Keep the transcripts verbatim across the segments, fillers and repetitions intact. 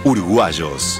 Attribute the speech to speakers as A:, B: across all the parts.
A: Uruguayos.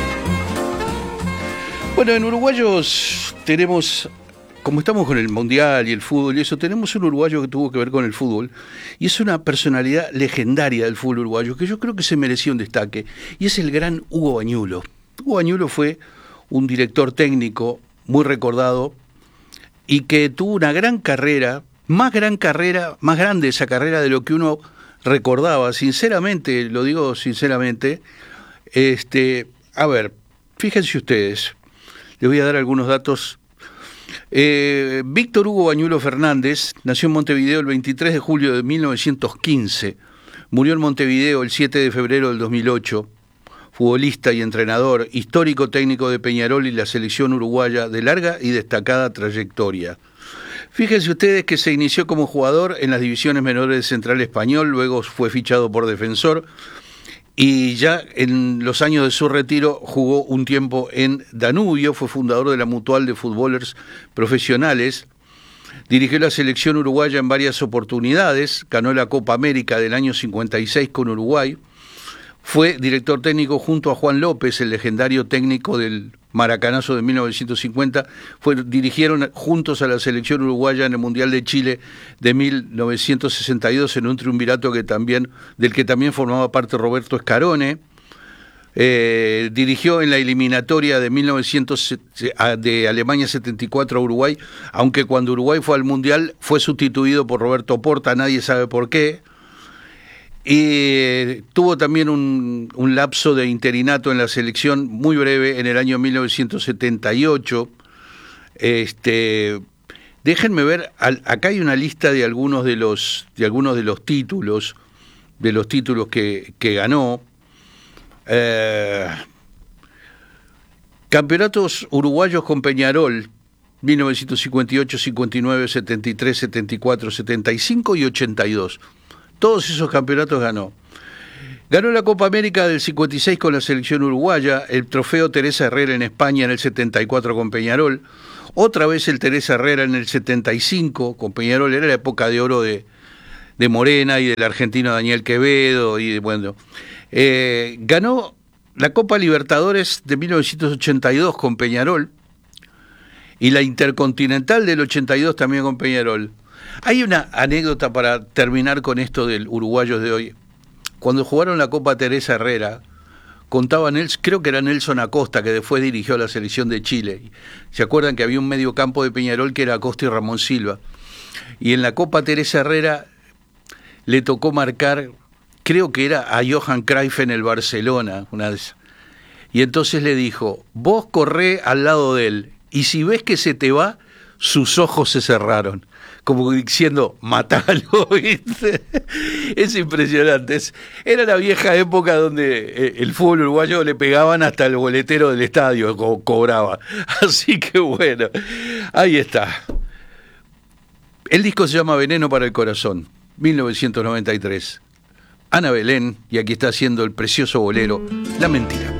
B: Bueno, en Uruguayos tenemos, como estamos con el Mundial y el fútbol y eso, tenemos un uruguayo que tuvo que ver con el fútbol y es una personalidad legendaria del fútbol uruguayo que yo creo que se merecía un destaque y es el gran Hugo Bañulo. Hugo Bañulo fue un director técnico muy recordado y que tuvo una gran carrera, más gran carrera, más grande esa carrera de lo que uno recordaba, sinceramente, lo digo sinceramente. Este, a ver, fíjense ustedes, les voy a dar algunos datos. Eh, Víctor Hugo Bañulo Fernández nació en Montevideo el veintitrés de julio de mil novecientos quince, murió en Montevideo el siete de febrero del dos mil ocho, futbolista y entrenador, histórico técnico de Peñarol y la selección uruguaya de larga y destacada trayectoria. Fíjense ustedes que se inició como jugador en las divisiones menores de Central Español, luego fue fichado por Defensor y ya en los años de su retiro jugó un tiempo en Danubio, fue fundador de la Mutual de Futbolers Profesionales, dirigió la selección uruguaya en varias oportunidades, ganó la Copa América del año cincuenta y seis con Uruguay, fue director técnico junto a Juan López, el legendario técnico del Maracanazo de mil novecientos cincuenta, fue, dirigieron juntos a la selección uruguaya en el Mundial de Chile de mil novecientos sesenta y dos en un triunvirato que también, del que también formaba parte Roberto Scarone. Eh, dirigió en la eliminatoria de mil novecientos de Alemania setenta y cuatro a Uruguay, aunque cuando Uruguay fue al Mundial fue sustituido por Roberto Porta, nadie sabe por qué. Y tuvo también un, un lapso de interinato en la selección muy breve en el año mil novecientos setenta y ocho. Este, déjenme ver, al, acá hay una lista de algunos de los de algunos de los títulos, de los títulos que, que ganó. Eh, campeonatos uruguayos con Peñarol, mil novecientos cincuenta y ocho, cincuenta y nueve, setenta y tres, setenta y cuatro, setenta y cinco y ochenta y dos. Todos esos campeonatos ganó. Ganó la Copa América del cincuenta y seis con la selección uruguaya, el trofeo Teresa Herrera en España en el setenta y cuatro con Peñarol, otra vez el Teresa Herrera en el setenta y cinco con Peñarol, era la época de oro de, de Morena y del argentino Daniel Quevedo, y bueno, eh, ganó la Copa Libertadores de mil novecientos ochenta y dos con Peñarol y la Intercontinental del ochenta y dos también con Peñarol. Hay una anécdota para terminar con esto del uruguayos de hoy. Cuando jugaron la Copa Teresa Herrera, contaba Nelson, creo que era Nelson Acosta, que después dirigió la selección de Chile. ¿Se acuerdan que había un medio campo de Peñarol que era Acosta y Ramón Silva? Y en la Copa Teresa Herrera le tocó marcar, creo que era a Johan Cruyff en el Barcelona, una vez. Y entonces le dijo, vos corré al lado de él, y si ves que se te va, sus ojos se cerraron. Como diciendo, matalo, ¿viste? Es impresionante. Es, era la vieja época donde el fútbol uruguayo le pegaban hasta el boletero del estadio, co- cobraba. Así que bueno, ahí está. El disco se llama Veneno para el Corazón, mil novecientos noventa y tres. Ana Belén, y aquí está haciendo el precioso bolero La Mentira.